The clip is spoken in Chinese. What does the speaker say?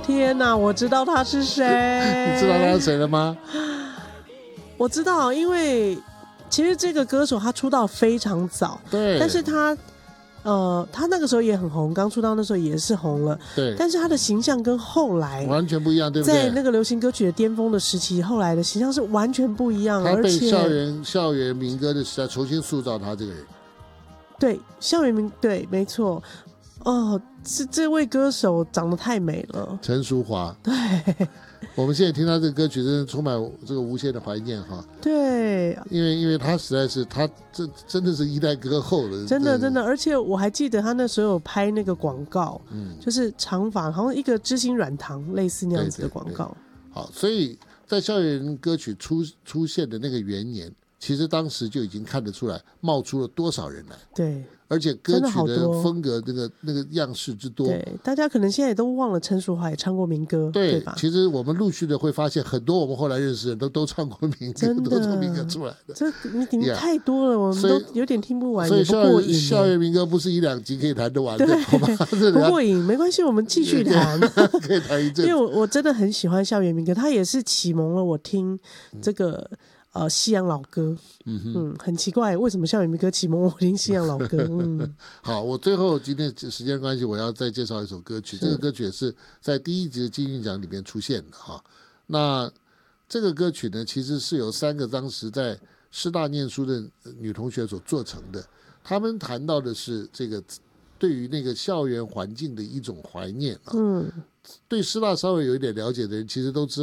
天哪，我知道他是谁。 你知道他是谁了吗？ 我知道，因为其实这个歌手他出道非常早， 对， 但是他那个时候也很红，刚出道那时候也是红了， 对， 但是他的形象跟后来完全不一样，对不对？ 在那个流行歌曲的巅峰的时期，后来的形象是完全不一样， 他被而且校园民歌的时代重新塑造他这个人。 对，校园民对，没错。哦，这位歌手长得太美了， 陈淑华。 对， 我们现在听他这个歌曲，真的充满这个无限的怀念哈。 对， 因为他实在是这真的是一代歌后了， 真的，而且我还记得他那时候有拍那个广告，就是长发，好像一个知心软糖类似那样子的广告。 对。好，所以在校园歌曲出现的那个元年，其实当时就已经看得出来，冒出了多少人来。 对。 而且歌曲的风格那个样式之多， 对，大家可能现在也都忘了陈淑桦也唱过民歌，对吧？ 其实我们陆续的会发现，很多我们后来认识的人都唱过民歌，都从民歌出来的。 这你太多了，我们都有点听不完， 所以也不过瘾。 校园民歌不是一两集可以谈得完的，好吗？ 不过瘾，没关系，我们继续谈， 可以谈一阵。 因为我真的很喜欢校园民歌，它也是启蒙了我听这个。西洋老歌，很奇怪，为什么校园民歌启蒙我听西洋老歌？ 好，我最后今天时间关系，我要再介绍一首歌曲。这个歌曲也是在第一集的金韵奖里面出现的哈。那这个歌曲呢，其实是由3个当时在师大念书的女同学所做成的。他们谈到的是这个对于那个校园环境的一种怀念啊。对师大稍微有一点了解的人，其实都知道。